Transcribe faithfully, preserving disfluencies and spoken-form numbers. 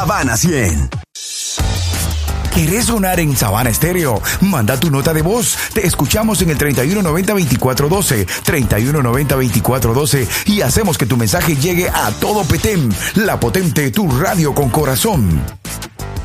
Sabana cien. ¿Querés sonar en Sabana Estéreo? Manda tu nota de voz. Te escuchamos en el treinta y uno noventa veinticuatro doce, treinta y uno noventa veinticuatro doce y hacemos que tu mensaje llegue a todo Petén. La Potente, tu radio con corazón.